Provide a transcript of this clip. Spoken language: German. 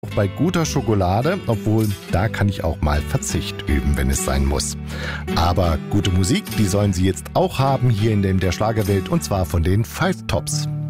bei guter Schokolade, obwohl da kann ich auch mal Verzicht üben, wenn es sein muss. Aber gute Musik, die sollen Sie jetzt auch haben hier in der Schlagerwelt, und zwar von den Five Tops.